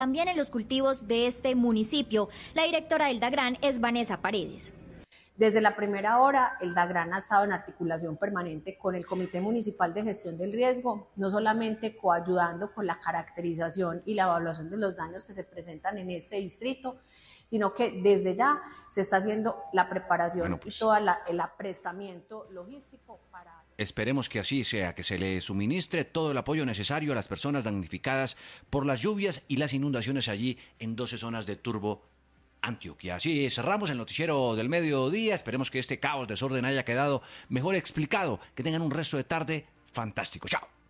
también en los cultivos de este municipio. La directora del DAGRAN es Vanessa Paredes. Desde la primera hora, el DAGRAN ha estado en articulación permanente con el Comité Municipal de Gestión del Riesgo, no solamente coayudando con la caracterización y la evaluación de los daños que se presentan en este distrito, sino que desde ya se está haciendo la preparación y todo el aprestamiento logístico para... Esperemos que así sea, que se le suministre todo el apoyo necesario a las personas damnificadas por las lluvias y las inundaciones allí en 12 zonas de Turbo, Antioquia. Así cerramos el noticiero del mediodía. Esperemos que este caos, desorden haya quedado mejor explicado. Que tengan un resto de tarde fantástico. Chao.